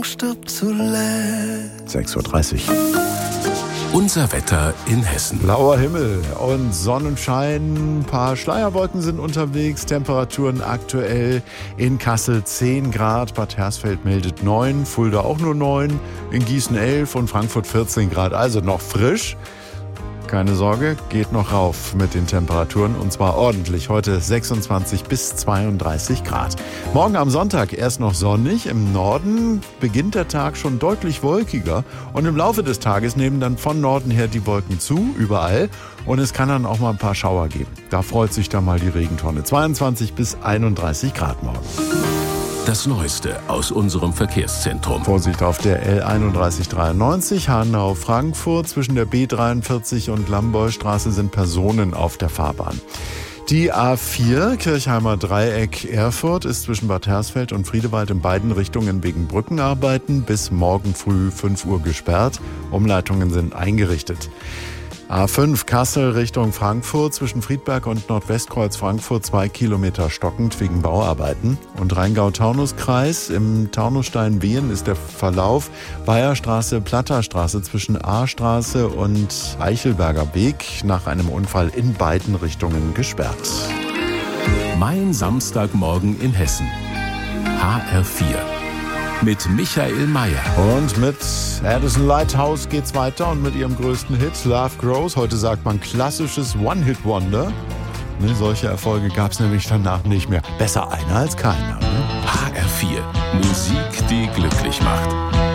stirbt zuletzt. 6:30 Uhr. Unser Wetter in Hessen. Blauer Himmel und Sonnenschein, ein paar Schleierwolken sind unterwegs, Temperaturen aktuell in Kassel 10 Grad, Bad Hersfeld meldet 9, Fulda auch nur 9, in Gießen 11 und Frankfurt 14 Grad, also noch frisch. Keine Sorge, geht noch rauf mit den Temperaturen und zwar ordentlich. Heute 26 bis 32 Grad. Morgen am Sonntag erst noch sonnig. Im Norden beginnt der Tag schon deutlich wolkiger und im Laufe des Tages nehmen dann von Norden her die Wolken zu, überall. Und es kann dann auch mal ein paar Schauer geben. Da freut sich dann mal die Regentonne. 22 bis 31 Grad morgen. Das Neueste aus unserem Verkehrszentrum. Vorsicht auf der L3193 Hanau-Frankfurt. Zwischen der B43 und Lambollstraße sind Personen auf der Fahrbahn. Die A4 Kirchheimer Dreieck Erfurt ist zwischen Bad Hersfeld und Friedewald in beiden Richtungen wegen Brückenarbeiten bis morgen früh 5 Uhr gesperrt. Umleitungen sind eingerichtet. A5 Kassel Richtung Frankfurt zwischen Friedberg und Nordwestkreuz Frankfurt 2 Kilometer stockend wegen Bauarbeiten. Und Rheingau-Taunus-Kreis im Taunusstein-Wehen ist der Verlauf Bayerstraße, Platterstraße zwischen A-Straße und Eichelberger Weg nach einem Unfall in beiden Richtungen gesperrt. Mein Samstagmorgen in Hessen. HR4. Mit Michael Mayer. Und mit Addison Lighthouse geht's weiter und mit ihrem größten Hit Love Grows. Heute sagt man klassisches One-Hit-Wonder. Ne, solche Erfolge gab's nämlich danach nicht mehr. Besser einer als keiner. Ne? HR4. Musik, die glücklich macht.